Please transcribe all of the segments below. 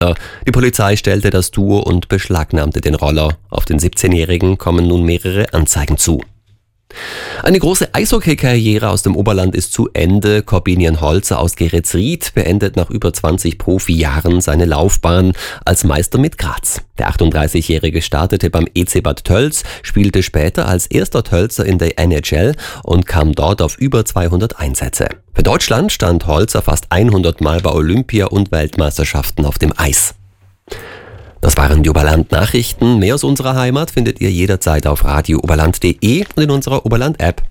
Die Polizei stellte das Duo und beschlagnahmte den Roller. Auf den 17-Jährigen kommen nun mehrere Anzeigen zu. Eine große Eishockey-Karriere aus dem Oberland ist zu Ende. Corbinian Holzer aus Geretsried beendet nach über 20 Profijahren seine Laufbahn als Meister mit Graz. Der 38-Jährige startete beim EC Bad Tölz, spielte später als erster Tölzer in der NHL und kam dort auf über 200 Einsätze. Für Deutschland stand Holzer fast 100 Mal bei Olympia- und Weltmeisterschaften auf dem Eis. Das waren die Oberland-Nachrichten. Mehr aus unserer Heimat findet ihr jederzeit auf radiooberland.de und in unserer Oberland-App.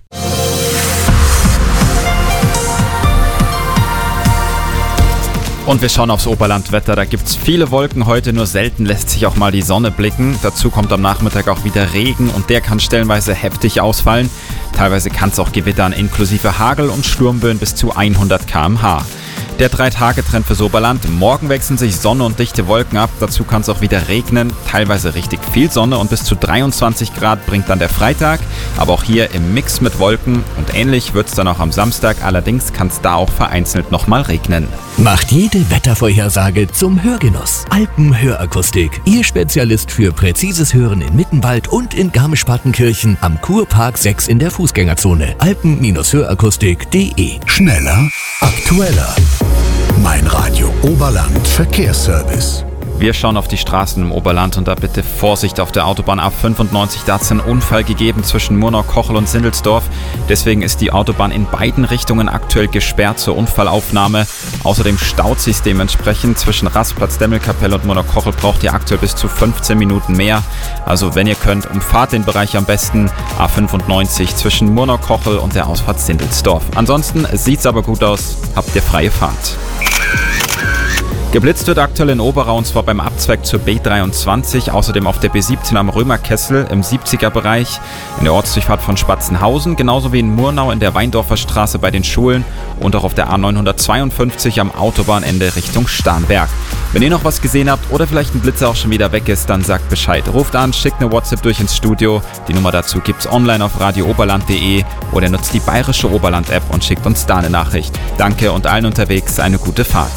Und wir schauen aufs Oberlandwetter. Da gibt's viele Wolken heute, nur selten lässt sich auch mal die Sonne blicken. Dazu kommt am Nachmittag auch wieder Regen und der kann stellenweise heftig ausfallen. Teilweise kann es auch gewittern, inklusive Hagel und Sturmböen bis zu 100 km/h. Der 3-Tage-Trend fürs Oberland. Morgen wechseln sich Sonne und dichte Wolken ab. Dazu kann es auch wieder regnen. Teilweise richtig viel Sonne und bis zu 23 Grad bringt dann der Freitag. Aber auch hier im Mix mit Wolken. Und ähnlich wird es dann auch am Samstag. Allerdings kann es da auch vereinzelt nochmal regnen. Macht jede Wettervorhersage zum Hörgenuss. Alpenhörakustik. Ihr Spezialist für präzises Hören in Mittenwald und in Garmisch-Partenkirchen am Kurpark 6 in der Fußgängerzone. Alpen-Hörakustik.de. Schneller, aktueller. Mein Radio Oberland Verkehrsservice. Wir schauen auf die Straßen im Oberland und da bitte Vorsicht auf der Autobahn A95. Da hat es einen Unfall gegeben zwischen Murnau-Kochel und Sindelsdorf. Deswegen ist die Autobahn in beiden Richtungen aktuell gesperrt zur Unfallaufnahme. Außerdem staut sich dementsprechend. Zwischen Rastplatz Demmelkapelle und Murnau-Kochel braucht ihr aktuell bis zu 15 Minuten mehr. Also wenn ihr könnt, umfahrt den Bereich am besten. A95 zwischen Murnau-Kochel und der Ausfahrt Sindelsdorf. Ansonsten sieht's aber gut aus. Habt ihr freie Fahrt. Geblitzt wird aktuell in Oberau und zwar beim Abzweig zur B23, außerdem auf der B17 am Römerkessel im 70er-Bereich, in der Ortsdurchfahrt von Spatzenhausen, genauso wie in Murnau in der Weindorfer Straße bei den Schulen und auch auf der A952 am Autobahnende Richtung Starnberg. Wenn ihr noch was gesehen habt oder vielleicht ein Blitzer auch schon wieder weg ist, dann sagt Bescheid. Ruft an, schickt eine WhatsApp durch ins Studio. Die Nummer dazu gibt's online auf radiooberland.de oder nutzt die bayerische Oberland-App und schickt uns da eine Nachricht. Danke und allen unterwegs eine gute Fahrt.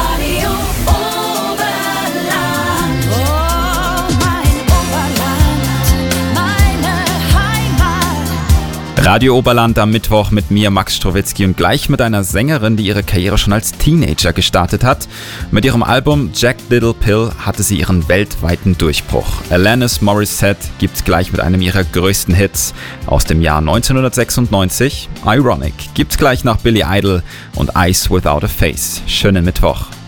Radio Oberland am Mittwoch mit mir, Max Strowitzki, und gleich mit einer Sängerin, die ihre Karriere schon als Teenager gestartet hat. Mit ihrem Album Jack Little Pill hatte sie ihren weltweiten Durchbruch. Alanis Morissette gibt's gleich mit einem ihrer größten Hits aus dem Jahr 1996. Ironic gibt's gleich nach Billy Idol und Eyes Without a Face. Schönen Mittwoch.